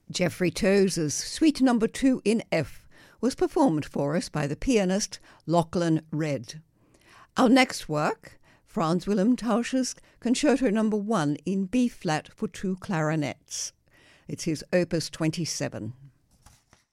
Jeffrey Tozer's Suite No. 2 in F was performed for us by the pianist Lachlan Redd. Our next work, Franz Wilhelm Tausch's Concerto No. 1 in B-flat for two clarinets. It's his Opus 27.